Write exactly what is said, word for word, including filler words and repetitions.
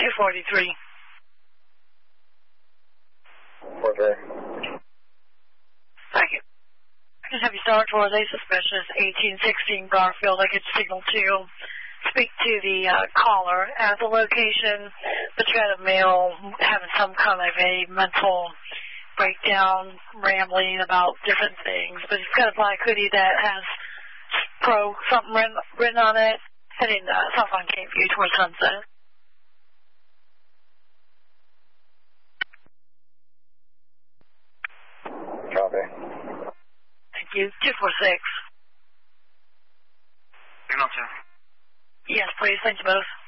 two forty-three. four three. Thank you. I can have you start towards a suspicious eighteen sixteen Garfield. I could signal to speak to the uh, caller at the location, but you got a male having some kind of a mental breakdown, rambling about different things, but he's got a black hoodie that has pro something written, written on it, heading uh, south on Cape View towards Sunset. Copy. Thank you. two four six. Signal two. Yes, please. Thank you both.